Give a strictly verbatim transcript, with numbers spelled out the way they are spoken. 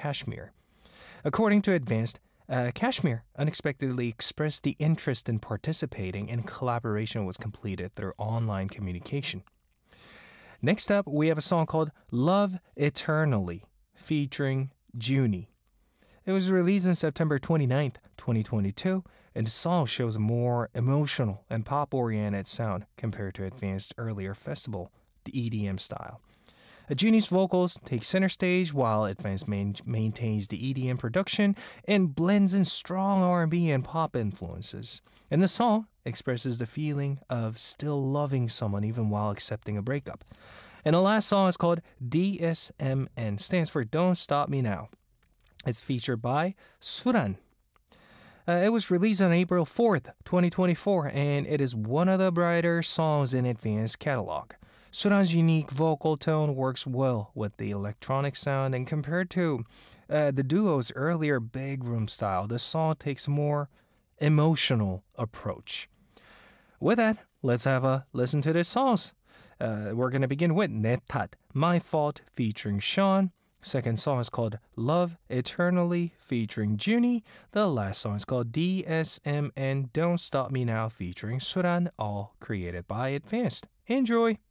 Kashmir. According to Advanced, uh, Kashmir unexpectedly expressed the interest in participating, and collaboration was completed through online communication. Next up, we have a song called Love Eternally featuring Junie. It was released on September twenty-ninth, twenty twenty-two, and the song shows a more emotional and pop-oriented sound compared to Advanced's earlier festival, the E D M style. Junie's vocals take center stage while Advanced main- maintains the E D M production and blends in strong R and B and pop influences. And the song expresses the feeling of still loving someone even while accepting a breakup. And the last song is called D S M N, stands for Don't Stop Me Now. It's featured by Suran. Uh, it was released on April fourth, twenty twenty-four, and it is one of the brighter songs in Advanced catalog. Suran's unique vocal tone works well with the electronic sound, and compared to uh, the duo's earlier big room style, the song takes a more emotional approach. With that, let's have a listen to this songs. Uh, we're going to begin with 내 탓, My Fault featuring Sean. Second song is called Love Eternally featuring Junie. The last song is called D S M N Don't Stop Me Now featuring Suran, all created by Advanced. Enjoy!